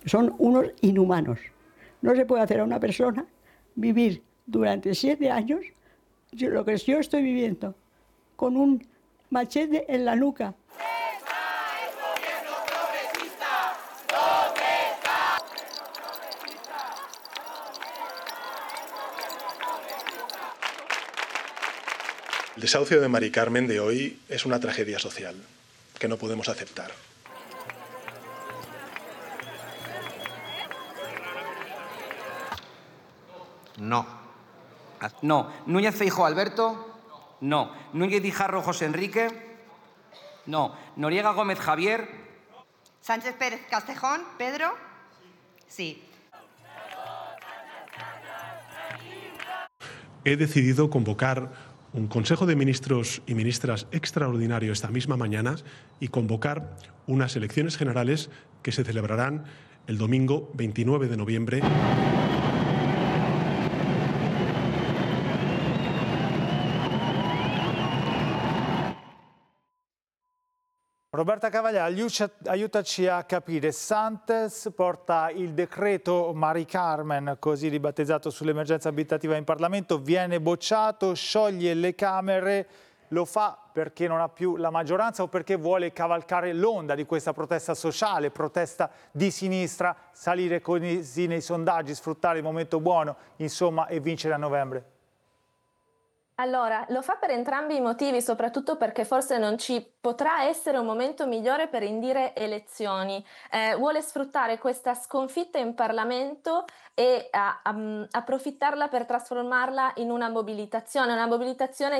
Son unos inhumanos. No se puede hacer a una persona vivir durante 7 años lo que yo estoy viviendo, con un machete en la nuca. El desahucio de Mari Carmen de hoy es una tragedia social que no podemos aceptar. No. No. Núñez Feijóo Alberto. No. Núñez Guijarro José Enrique. No. Noriega Gómez Javier. Sánchez Pérez Castejón Pedro. Sí. He decidido convocar un Consejo de Ministros y Ministras extraordinario esta misma mañana y convocar unas elecciones generales que se celebrarán el domingo 29 de noviembre. Roberta Cavaglià, aiutaci a capire. Santes porta il decreto Mari Carmen, così ribattezzato, sull'emergenza abitativa in Parlamento, viene bocciato, scioglie le Camere. Lo fa perché non ha più la maggioranza o perché vuole cavalcare l'onda di questa protesta sociale, protesta di sinistra, salire così nei sondaggi, sfruttare il momento buono, insomma, e vincere a novembre? Allora, lo fa per entrambi i motivi, soprattutto perché forse non ci potrà essere un momento migliore per indire elezioni. Vuole sfruttare questa sconfitta in Parlamento e approfittarla per trasformarla in una mobilitazione